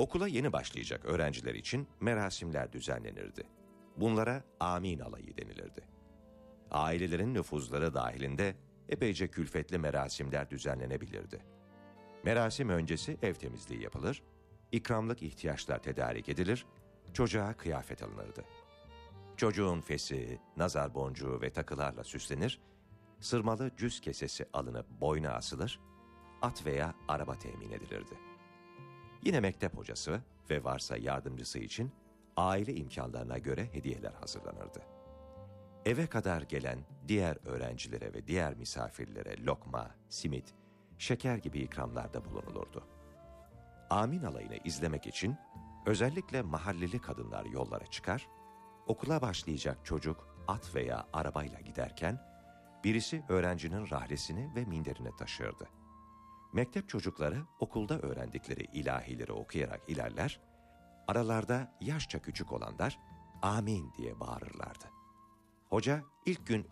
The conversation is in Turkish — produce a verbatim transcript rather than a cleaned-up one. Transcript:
Okula yeni başlayacak öğrenciler için merasimler düzenlenirdi. Bunlara amin alayı denilirdi. Ailelerin nüfuzları dahilinde epeyce külfetli merasimler düzenlenebilirdi. Merasim öncesi ev temizliği yapılır, ikramlık ihtiyaçlar tedarik edilir, çocuğa kıyafet alınırdı. Çocuğun fesi, nazar boncuğu ve takılarla süslenir, sırmalı cüz kesesi alınıp boyna asılır, at veya araba temin edilirdi. Yine mektep hocası ve varsa yardımcısı için aile imkanlarına göre hediyeler hazırlanırdı. Eve kadar gelen diğer öğrencilere ve diğer misafirlere lokma, simit, şeker gibi ikramlarda bulunulurdu. Amin alayını izlemek için özellikle mahalleli kadınlar yollara çıkar, okula başlayacak çocuk at veya arabayla giderken birisi öğrencinin rahlesini ve minderini taşırdı. Mektep çocukları okulda öğrendikleri ilahileri okuyarak ilerler, aralarda yaşça küçük olanlar amin diye bağırırlardı. Hoca ilk gün